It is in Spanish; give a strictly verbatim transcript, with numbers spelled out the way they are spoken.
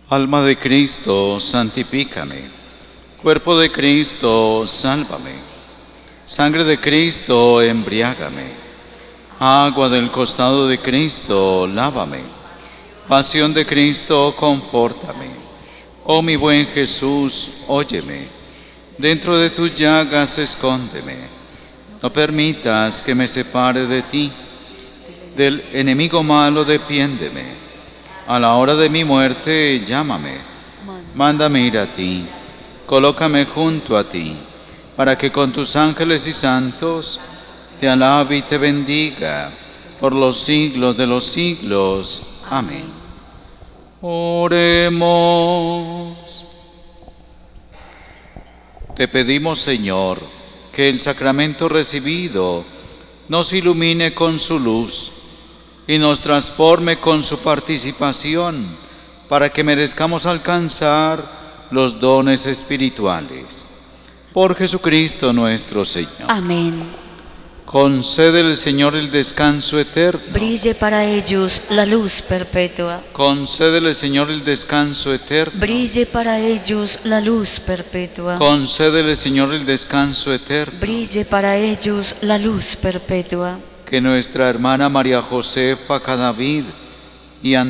Alma de Cristo, santifícame. Cuerpo de Cristo, sálvame. Sangre de Cristo, embriágame. Agua del costado de Cristo, lávame. Pasión de Cristo, confórtame. Oh mi buen Jesús, óyeme. Dentro de tus llagas, escóndeme. No permitas que me separe de ti. Del enemigo malo, defiéndeme. A la hora de mi muerte, llámame. Mándame ir a ti. Colócame junto a ti, para que con tus ángeles y santos te alabe y te bendiga por los siglos de los siglos. Amén. Oremos. Te pedimos, Señor, que el sacramento recibido nos ilumine con su luz y nos transforme con su participación, para que merezcamos alcanzar los dones espirituales. Por Jesucristo nuestro Señor. Amén. Concédele, Señor, el descanso eterno. Brille para ellos la luz perpetua. Concédele, Señor, el descanso eterno. Brille para ellos la luz perpetua. Concédele, Señor, el descanso eterno. Brille para ellos la luz perpetua. Que nuestra hermana María Josefa Cadavid y